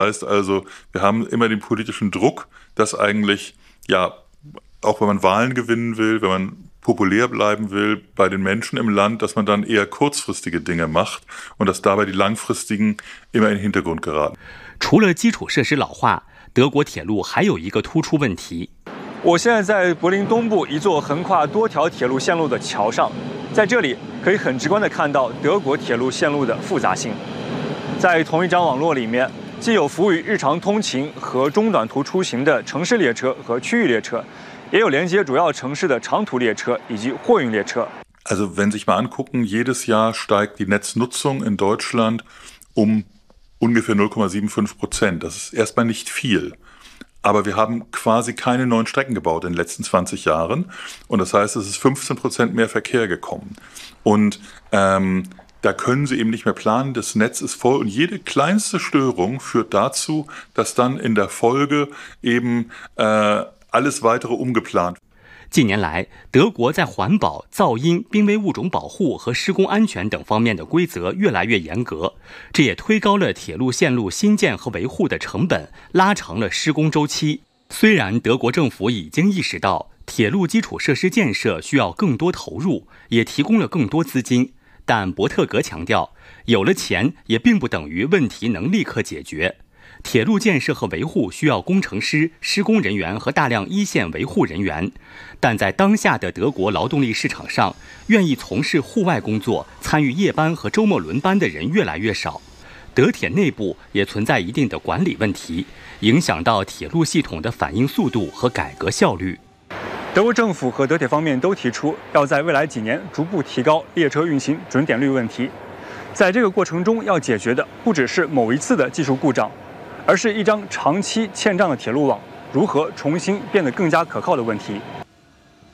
Heißt also, wir haben immer den politischen Druck, dass eigentlich, ja, auch wenn man Wahlen gewinnen will, wenn man populär bleiben will bei den Menschen im Land, dass man dann eher kurzfristige Dinge macht und dass dabei die langfristigen immer in den Hintergrund geraten. 除了基础设施老化，德国铁路还有一个突出问题。 我现在在柏林东部一座横跨多条铁路线路的桥上，在这里可以很直观地看到德国铁路线路的复杂性。在同一张网络里面，既有服务于日常通勤和中短途出行的城市列車和区域列車，也有连接主要城市的长途列車以及货运列車。 Also wenn Sie sich mal angucken, jedes Jahr steigt die Netznutzung in Deutschland um ungefähr 0,75%. Das ist erstmal nicht viel. Aber wir haben quasi keine neuen Strecken gebaut in den letzten 20 Jahren. Und das heißt, es ist 15% mehr Verkehr gekommen. Und da können Sie eben nicht mehr planen. Das Netz ist voll und jede kleinste Störung führt dazu, dass dann in der Folge eben alles weitere umgeplant wird. 近年来，德国在环保、噪音、濒危物种保护和施工安全等方面的规则越来越严格，这也推高了铁路线路新建和维护的成本，拉长了施工周期。虽然德国政府已经意识到铁路基础设施建设需要更多投入，也提供了更多资金，但伯特格强调，有了钱也并不等于问题能立刻解决。铁路建设和维护需要工程师、施工人员和大量一线维护人员，但在当下的德国劳动力市场上，愿意从事户外工作、参与夜班和周末轮班的人越来越少。德铁内部也存在一定的管理问题，影响到铁路系统的反应速度和改革效率。 德国政府和德铁方面都提出，要在未来几年逐步提高列车运行准点率问题。在这个过程中，要解决的不只是某一次的技术故障，而是一张长期欠账的铁路网如何重新变得更加可靠的问题。